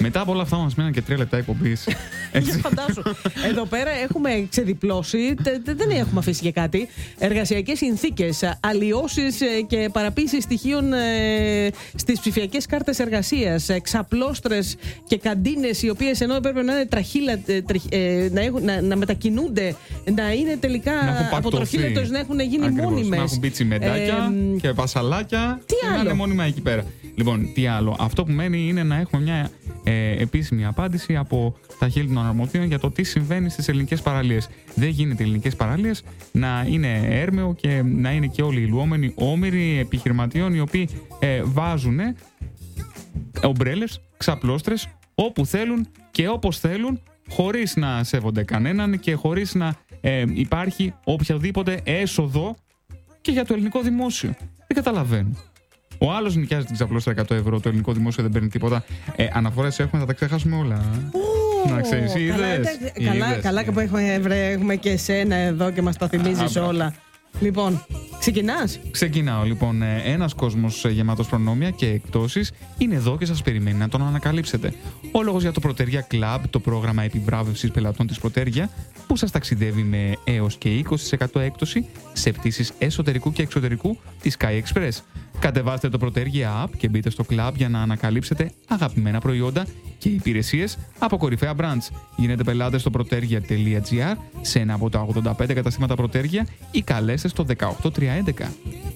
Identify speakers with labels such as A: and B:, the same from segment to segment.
A: Μετά από όλα αυτά μας μέναν και 3 λεπτά εκπομπής.
B: Για φαντάσου. Εδώ πέρα έχουμε ξεδιπλώσει, δεν έχουμε αφήσει και κάτι. Εργασιακές συνθήκες, αλλοιώσεις και παραποίησεις στοιχείων στις ψηφιακές κάρτες εργασίας, ξαπλώστρες και καντίνες οι οποίες ενώ έπρεπε να είναι τραχύλα, να μετακινούνται, να είναι τελικά από τροχύλατος, να έχουν γίνει μόνιμες.
A: Να έχουν μπει τσιμεντάκια και πασαλάκια και να είναι μόνιμα εκεί πέρα. Λοιπόν, τι άλλο. Αυτό που μένει είναι να έχουμε μια επίσημη απάντηση από τα χείλη των αρμοδίων για το τι συμβαίνει στις ελληνικές παραλίες. Δεν γίνεται οι ελληνικές παραλίες να είναι έρμεο και να είναι και όλοι οι λουόμενοι όμοιροι επιχειρηματιών οι οποίοι βάζουν ομπρέλες, ξαπλώστρες όπου θέλουν και όπως θέλουν, χωρίς να σέβονται κανέναν και χωρίς να υπάρχει οποιαδήποτε έσοδο και για το ελληνικό δημόσιο. Δεν καταλαβαίνω. Ο άλλος νοικιάζει την ξαπλώστρα 100 ευρώ, το ελληνικό δημόσιο δεν παίρνει τίποτα. Αναφορές έχουμε, θα τα ξεχάσουμε όλα. Να ξέρεις,
B: καλά που έχουμε και εσένα εδώ και μας τα θυμίζεις όλα. Λοιπόν, ξεκινάς?
A: Ξεκινάω. Λοιπόν, ένας κόσμος γεμάτος προνόμια και εκπτώσεις είναι εδώ και σας περιμένει να τον ανακαλύψετε. Ο λόγος για το Protergia Club, το πρόγραμμα επιβράβευσης πελατών της Protergia, που σας ταξιδεύει με έως και 20% έκπτωση σε πτήσεις εσωτερικού και εξωτερικού της Sky Express. Κατεβάστε το Protergia App και μπείτε στο club για να ανακαλύψετε αγαπημένα προϊόντα και υπηρεσίες από κορυφαία brands. Γίνετε πελάτες στο protergia.gr σε ένα από τα 85 καταστήματα Protergia ή καλέστε στο 18311.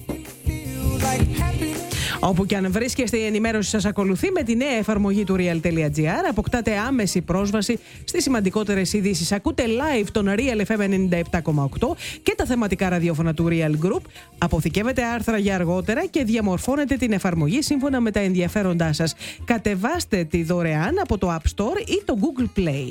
B: Όπου και αν βρίσκεστε, η ενημέρωση σας ακολουθεί με τη νέα εφαρμογή του real.gr. Αποκτάτε άμεση πρόσβαση στις σημαντικότερες ειδήσεις. Ακούτε live τον Real FM 97,8 και τα θεματικά ραδιόφωνα του Real Group. Αποθηκεύετε άρθρα για αργότερα και διαμορφώνετε την εφαρμογή σύμφωνα με τα ενδιαφέροντά σας. Κατεβάστε τη δωρεάν από το App Store ή το Google Play.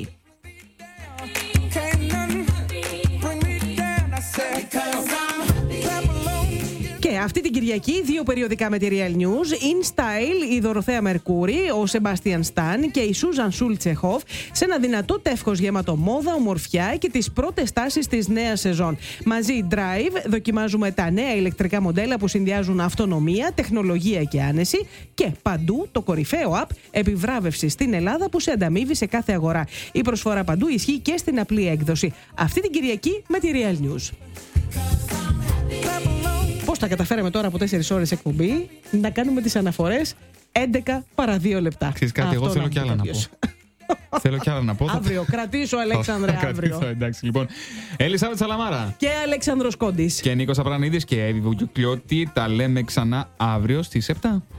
B: Και αυτή την Κυριακή 2 περιοδικά με τη Real News. In Style η Δωροθέα Μερκούρη, ο Σεμπάστιαν Σταν και η Σούζαν Σούλτσεχοφ σε ένα δυνατό τεύχος γεμάτο μόδα, ομορφιά και τις πρώτες τάσεις της νέας σεζόν. Μαζί Drive δοκιμάζουμε τα νέα ηλεκτρικά μοντέλα που συνδυάζουν αυτονομία, τεχνολογία και άνεση και παντού το κορυφαίο app επιβράβευση στην Ελλάδα που σε ανταμείβει σε κάθε αγορά. Η προσφορά παντού ισχύει και στην απλή έκδοση. Αυτή την Κυριακή με τη Real News. Πώς τα καταφέραμε τώρα από 4 ώρες εκπομπή να κάνουμε τις αναφορές 11 παρά 2 λεπτά.
A: Ξέρεις κάτι, εγώ θέλω κι άλλα να πω. Θέλω κι άλλα να πω.
B: Αύριο, κρατήσω Αλέξανδρε αύριο.
A: Εντάξει, λοιπόν. Ελισάβετ Σαλαμάρα.
B: Και Αλέξανδρος Κόντης.
A: Και Νίκος Απρανίδης και Εύη Βουγιουκλιώτη. Τα λέμε ξανά αύριο στις 7.